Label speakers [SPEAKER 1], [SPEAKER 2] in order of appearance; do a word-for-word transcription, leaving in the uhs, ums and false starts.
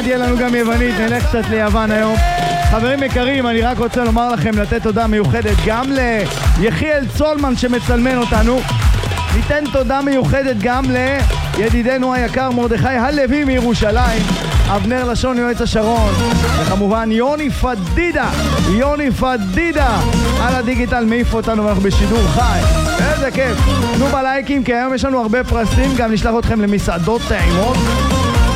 [SPEAKER 1] מעט יהיה לנו גם יוונית, נלך קצת ליוון היום. חברים יקרים, אני רק רוצה לומר לכם, לתת תודה מיוחדת גם ליחיאל צולמן שמצלמן אותנו. ניתן תודה מיוחדת גם לידידנו היקר מרדכי הלוי מירושלים, אבנר לשון יועץ השרון, וכמובן יוני פדידה, יוני פדידה על הדיגיטל מעיף אותנו ואנחנו בשידור חי. איזה כיף. תנו בלייקים כי היום יש לנו הרבה פרסים, גם נשלח אתכם למסעדות טעימות.